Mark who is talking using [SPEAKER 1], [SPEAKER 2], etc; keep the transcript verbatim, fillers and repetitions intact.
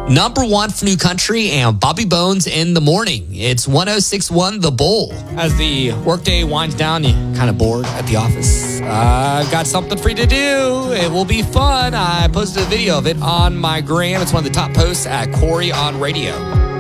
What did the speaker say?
[SPEAKER 1] Number one for New Country and Bobby Bones in the morning. It's one oh six point one The Bull. As the workday winds down, you kind of bored at the office. I've got something for you to do. It will be fun. I posted a video of it on my gram. It's one of the top posts at Corey on Radio.